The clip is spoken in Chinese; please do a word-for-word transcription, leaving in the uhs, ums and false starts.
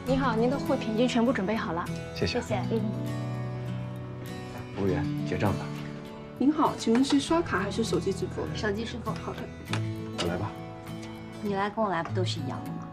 您好，您的货品已经全部准备好了。 谢谢。 谢谢。嗯。 服务员，结账吧。 您好，请问是刷卡还是手机支付？ 手机支付。 好的。 我来吧。 你来跟我来不都是一样的吗？